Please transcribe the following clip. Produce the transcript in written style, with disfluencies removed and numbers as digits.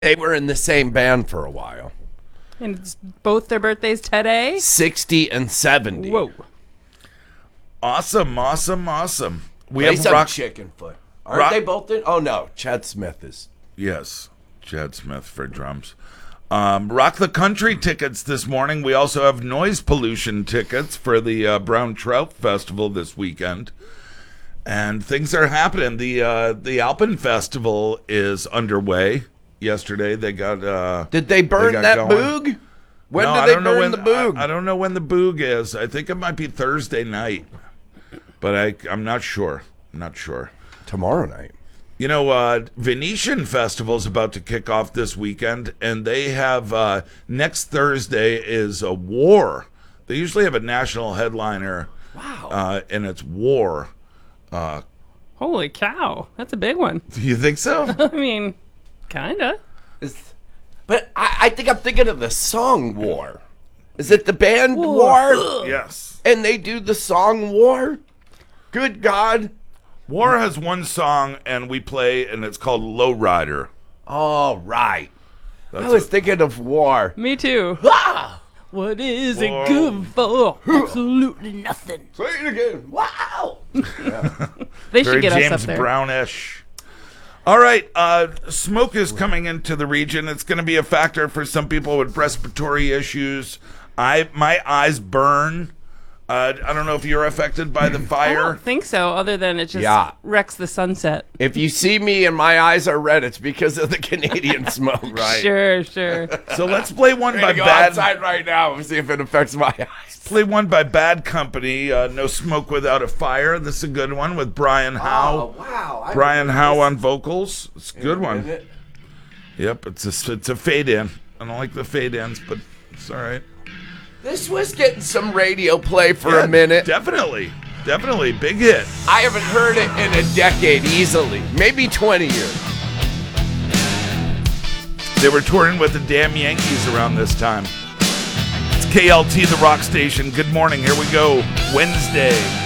They were in the same band for a while. And it's both their birthdays today? 60 and 70. Whoa. Awesome. We Play have some rock. Chicken Foot. Aren't they both in? Oh, no. Chad Smith is. Yes, Chad Smith for drums. Rock the Country tickets this morning. We also have noise pollution tickets for the Brown Trout Festival this weekend. And things are happening. The Alpen Festival is underway. Yesterday they got. Did they burn that boog? When No, did I they don't know burn the boog? I don't know when the boog is. I think it might be Thursday night, but I'm not sure. Tomorrow night. You know, Venetian Festival's about to kick off this weekend, and they have next Thursday is a War. They usually have a national headliner. Wow. And it's War. Holy cow. That's a big one. Do you think so? I mean, kinda. But I think I'm thinking of the song War. Is it the band War? Yes. And they do the song War? Good God. War has one song, and we play, and it's called Lowrider. All right. That's I was thinking of War. Me too. Ah! What is Whoa. it good for? Absolutely nothing. Say it again. Wow. They Very should get us James up there. Brownish. All right, smoke is coming into the region. It's going to be a factor for some people with respiratory issues. My eyes burn. I don't know if you're affected by the I fire. don't think so, other than it just Yeah. wrecks the sunset. If you see me and my eyes are red, it's because of the Canadian smoke. Right. Sure. So let's play one I'm by gonna go Bad. outside right now and see if it affects my eyes. Play one by Bad Company. No Smoke Without a Fire. This is a good one with Brian Howe. Wow. Brian Howe on vocals. It's a good one. Yep, it's a fade in. I don't like the fade ins, but it's all right. This was getting some radio play for a minute. Definitely, big hit. I haven't heard it in a decade easily. Maybe 20 years. They were touring with the damn Yankees around this time. It's KLT, the rock station. Good morning. Here we go. Wednesday.